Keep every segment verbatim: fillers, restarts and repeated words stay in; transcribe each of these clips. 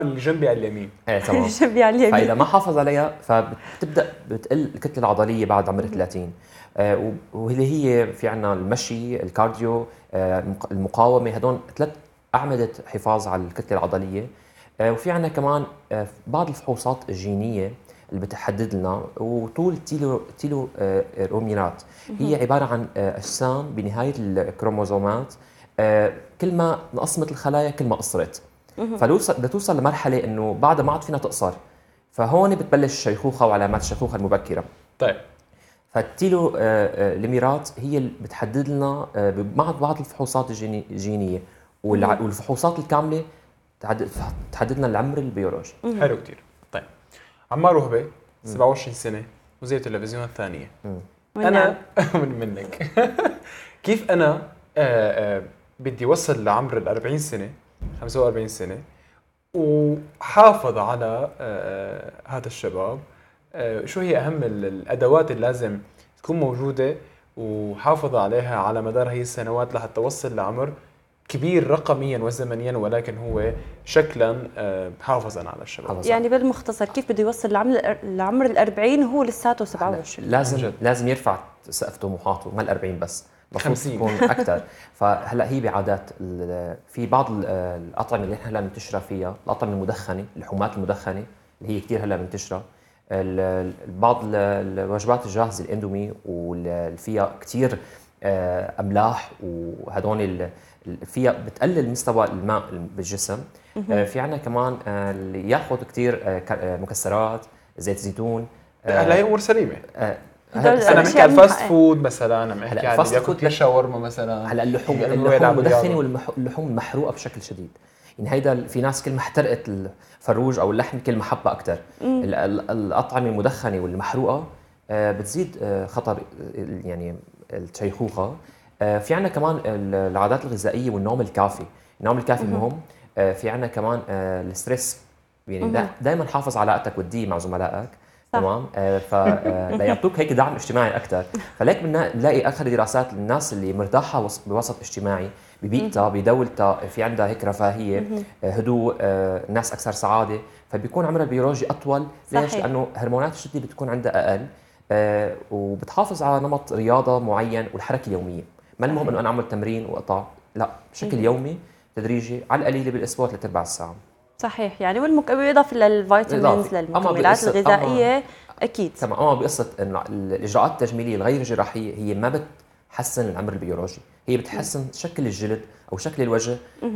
اللي جنبي على اليمين. ايه تمام. جنبي على اليمين. فاذا ما حافظ عليها فبتبدا بتقل الكتله العضليه بعد عمر ثلاثين. آه واللي هي في عندنا المشي، الكارديو، آه المقاومه، هدول ثلاث اعمده حفاظ على الكتله العضليه. آه وفي عندنا كمان آه بعض الفحوصات الجينيه اللي بتحدد لنا وطول تيلو تيلو آه روميرات. هي عباره عن آه اجسام بنهايه الكروموزومات. آه كل ما نقصمت الخلايا كل ما قصرت. فلوصل بدها توصل لمرحله انه بعدها ما عاد فينا تقصر. فهون بتبلش الشيخوخه وعلامات الشيخوخه المبكره. طيب فالتيلو ليميرات هي اللي بتحدد لنا مع بعض الفحوصات الجينيه والفحوصات الكامله تحدد لنا العمر البيولوجي. حلو كثير. طيب عمار وهبه سبعة وعشرين سنه مذيع تلفزيون الثانيه. انا من منك كيف انا آآ آآ بدي اوصل لعمر ال أربعين سنه خمسة وأربعين سنه وحافظ على هذا الشباب؟ شو هي اهم الادوات اللي لازم تكون موجوده وحافظ عليها على مدار هي السنوات لحتى توصل لعمر كبير رقميا وزمنيا ولكن هو شكلا حافظا على الشباب؟ يعني بالمختصر كيف بده يوصل لعمر لعمر الأربعين وهو لساته سبعة وعشرين؟ لازم جد. لازم يرفع سقف طموحاته، ما الأربعين بس، خمسين تكون اكثر. فهلا هي بعادات في بعض الاطعمه اللي هلا منتشره فيها، الاطعمه المدخنه، اللحومات المدخنه اللي هي كثير هلا منتشره، بعض الوجبات الجاهزه الاندومي واللي فيها كثير املاح وهدول فيها بتقلل مستوى الماء بالجسم. في عندنا كمان اللي ياخذ كثير مكسرات، زيت زيتون. هلا هي امور سليمه. انا بحكي على الفاست فود مثلا، عم بحكي على اللي بياكل كل شاورما مثلا. هلا اللحوم اللحوم المدخنه واللحوم المحروقه بشكل شديد، يعني هيدا في ناس كل ما احترقت الفروج او اللحم كل ما حبه اكثر. الاطعمه المدخنه والمحروقه بتزيد خطر يعني الشيخوخه. في عندنا كمان العادات الغذائيه والنوم الكافي. النوم الكافي مهم. في عندنا كمان الستريس، يعني دائما حافظ علاقتك وديه مع زملائك. تمام. آه فليعطوك هيك دعم اجتماعي اكثر. فليك بنلاقي اخر دراسات للناس اللي مرتاحه بوسط اجتماعي، ببيئتها بدولتها في عندها هيك رفاهيه، هدوء، آه الناس اكثر سعاده، فبيكون عمرها البيولوجي اطول. ليش؟ لانه هرمونات الشده بتكون عندها اقل، آه وبتحافظ على نمط رياضه معين والحركه اليوميه. ما المهم انه انا اعمل تمرين واقطع، لا، بشكل يومي تدريجي على القليله بالاسبوع ثلاث ارباع الساعه. صحيح. يعني والمك... بالاضافه للفيتامينز للمكملات الغذائيه أما اكيد. تمام. اما بقصه انه الاجراءات التجميليه الغير جراحيه هي ما بتحسن العمر البيولوجي، هي بتحسن شكل الجلد او شكل الوجه.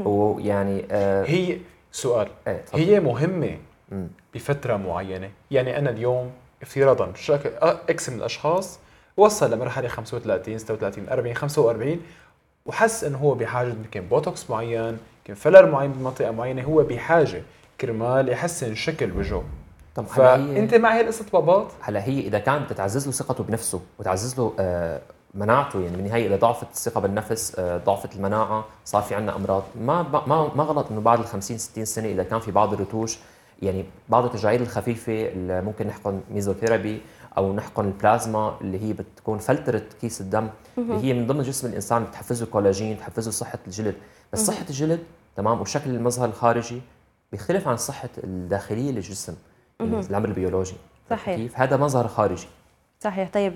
ويعني آه هي سؤال ايه هي مهمه مم. بفتره معينه. يعني انا اليوم افتراضا شكل اكس من الاشخاص وصل لمرحله خمسة وثلاثين ستة وثلاثين أربعين خمسة وأربعين وحس انه هو بحاجه يمكن بوتوكس معين، يمكن فلر معين بمنطقه معينه، هو بحاجه كرمال يحسن شكل وجهه. طب فانت مع هي القصه باباط؟ هلا هي اذا كانت بتعزز له ثقته بنفسه وتعزز له آه مناعته، يعني بالنهايه اذا ضعفت الثقه بالنفس، آه ضعفت المناعه، صار في عندنا امراض، ما ما ما غلط انه بعد ال خمسين ستين سنه اذا كان في بعض الرتوش، يعني بعض التجاعيد الخفيفه اللي ممكن نحقن ميزوثيرابي او نحقن البلازما اللي هي بتكون فلتره كيس الدم، اللي هي من ضمن جسم الانسان بتحفزه كولاجين، بتحفزه صحه الجلد. بس صحه الجلد تمام وشكل المظهر الخارجي بيختلف عن صحه الداخليه للجسم، يعني العمر البيولوجي. صحيح. كيف هذا مظهر خارجي. صحيح. طيب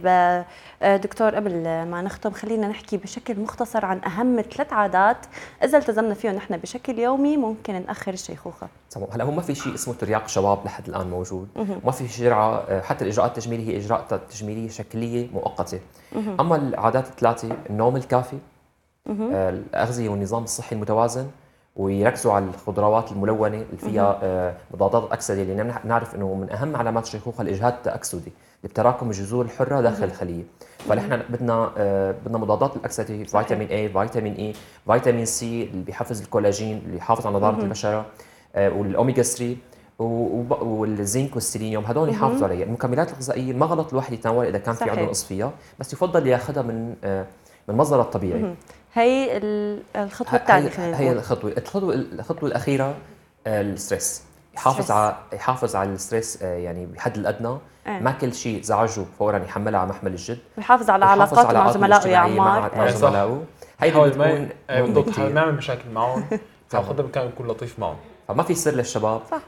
دكتور، قبل ما نختم خلينا نحكي بشكل مختصر عن اهم ثلاث عادات اذا التزمنا فيهم نحن بشكل يومي ممكن ناخر الشيخوخه. تمام. هلا هو ما في شيء اسمه ترياق شباب لحد الان موجود، ما في جرعه، حتى الاجراءات التجميليه هي اجراءات تجميليه شكليه مؤقته. اما العادات الثلاثه، النوم الكافي، الاغذيه والنظام الصحي المتوازن، ويركزوا على الخضروات الملونه اللي فيها مضادات اكسده، لان نعرف انه من اهم علامات الشيخوخه الاجهاد التاكسدي بتراكم الجذور الحره داخل الخليه. فنحن بدنا بدنا مضادات الاكسده، فيتامين اي، فيتامين اي، فيتامين سي اللي بيحفز الكولاجين اللي يحافظ على نضاره البشره، والاوميجا ثلاثة والزنك والسيلينيوم، هدول يحافظوا عليها. المكملات الغذائيه ما غلط الواحد يتناول اذا كان في عنده نقص فيها، بس يفضل ياخذها من من مصدرها الطبيعي. هي الخطوه الثانيه. هي الخطوه الخطوه الخطوه الاخيره الستريس. يحافظ على يحافظ على الستريس، يعني بحد الادنى. أه. ما كل شيء زعجه فورا يحملها على محمل الجد. ويحافظ على علاقاته مع زملائه يا عمار. مع زملائه. هي بتكون بالضبط. ما يعمل مشاكل معهم. فقدر الامكان يكون لطيف معهم. فما في سر للشباب صح.